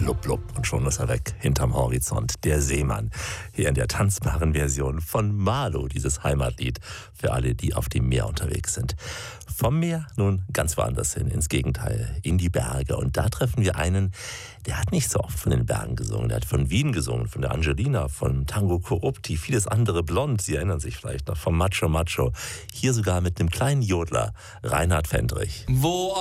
blub blub und schon ist er weg, hinterm Horizont. Der Seemann, hier in der tanzbaren Version von Marlo, dieses Heimatlied für alle, die auf dem Meer unterwegs sind. Vom Meer nun ganz woanders hin, ins Gegenteil, in die Berge. Und da treffen wir einen, der hat nicht so oft von den Bergen gesungen. Der hat von Wien gesungen, von der Angelina, von Tango Corrupti, vieles andere blond. Sie erinnern sich vielleicht noch vom Macho Macho. Hier sogar mit einem kleinen Jodler, Reinhard Fendrich. Wo